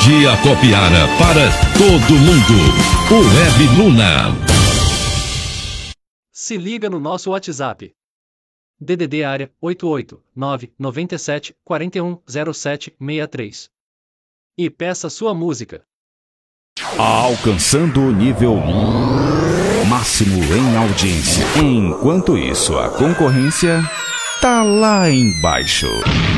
Energia Copiara para todo mundo. O Web Luna. Se liga no nosso WhatsApp. DDD área 88997410763. E peça sua música. Alcançando o nível máximo em audiência. Enquanto isso, a concorrência tá lá embaixo.